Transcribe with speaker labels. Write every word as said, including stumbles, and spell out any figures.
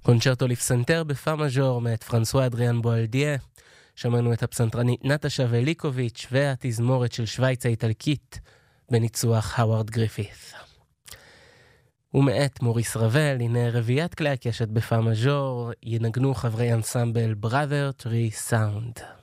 Speaker 1: קונצ'רטו לפסנתר בפא מז'ור מאת פרנסואה אדריאן בואלדיה. שמענו את הפסנתרנית נטשה וליקוביץ' והתזמורת של שוויץ האיטלקית בניצוח האווארד גריפית. ומאת מוריס רבל, הנה רביעיית כלי הקשת בפא מז'ור, ינגנו חברי אנסמבל Brother Tree Sound.